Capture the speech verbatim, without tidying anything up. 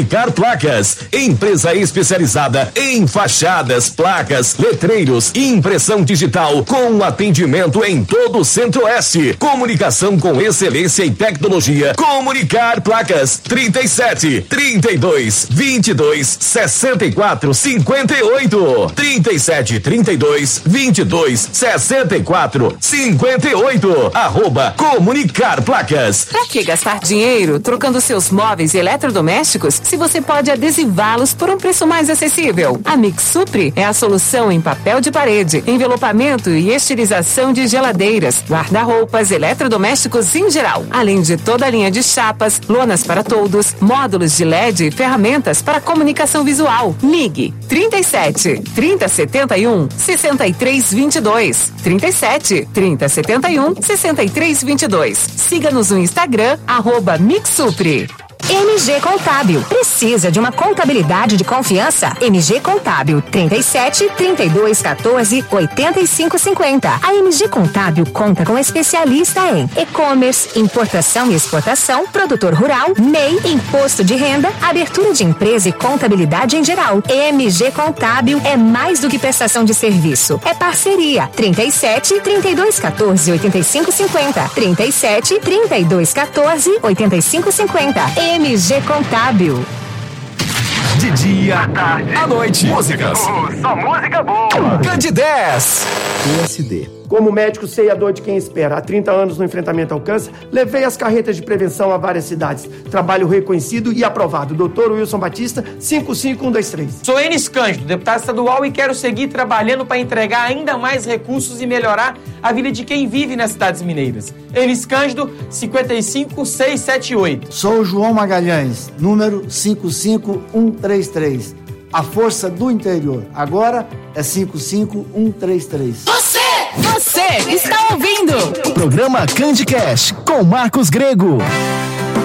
Comunicar Placas, empresa especializada em fachadas, placas, letreiros e impressão digital com atendimento em todo o Centro-Oeste. Comunicação com excelência e tecnologia. Comunicar Placas, trinta e sete, trinta e dois, vinte e dois, sessenta e quatro, cinquenta e oito. trinta e sete, trinta e dois, vinte e dois, sessenta e quatro, cinquenta e oito. Arroba Comunicar Placas. Pra que gastar dinheiro trocando seus móveis e eletrodomésticos se você pode adesivá-los por um preço mais acessível? A Mix Supre é a solução em papel de parede, envelopamento e estilização de geladeiras, guarda-roupas, eletrodomésticos em geral, além de toda a linha de chapas, lonas para toldos, módulos de L E D e ferramentas para comunicação visual. Ligue trinta e sete, trinta, setenta e um, sessenta e três, vinte e dois. trinta e sete, trinta, setenta e um, sessenta e três, vinte e dois. Siga-nos no Instagram, arroba Mix Supre. M G Contábil. Precisa de uma contabilidade de confiança? M G Contábil, trinta e sete, trinta e dois, quatorze, oitenta e cinco, cinquenta. A M G Contábil conta com especialista em e-commerce, importação e exportação, produtor rural, M E I, imposto de renda, abertura de empresa e contabilidade em geral. M G Contábil é mais do que prestação de serviço. É parceria. trinta e sete, trinta e dois, quatorze, oitenta e cinco, cinquenta. trinta e sete, trinta e dois, quatorze, oitenta e cinco, cinquenta. M G Contábil. De dia, à tarde, à noite. Músicas. Oh, só música boa. Candidez. P S D. Como médico, sei a dor de quem espera. Há trinta anos no enfrentamento ao câncer, levei as carretas de prevenção a várias cidades. Trabalho reconhecido e aprovado. doutor Wilson Batista, cinco cinco um dois três. Sou Enis Cândido, deputado estadual, e quero seguir trabalhando para entregar ainda mais recursos e melhorar a vida de quem vive nas cidades mineiras. Enis Cândido, cinquenta e cinco, seiscentos e setenta e oito. Sou João Magalhães, número cinco cinco um três três. A força do interior. Agora é cinco cinco um três três. Você! Você está ouvindo? Programa Candicast com Marcos Grego.